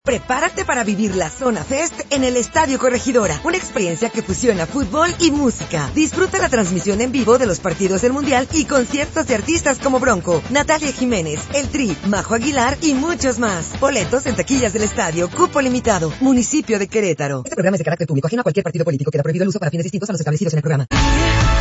Prepárate para vivir la Zona Fest en el Estadio Corregidora, una experiencia que fusiona fútbol y música. Disfruta la transmisión en vivo de los partidos del Mundial y conciertos de artistas como Bronco, Natalia Jiménez, El Tri, Majo Aguilar y muchos más. Boletos en taquillas del estadio, cupo limitado, municipio de Querétaro. Este programa es de carácter público, ajeno a cualquier partido político. Queda prohibido el uso para fines distintos a los establecidos en el programa.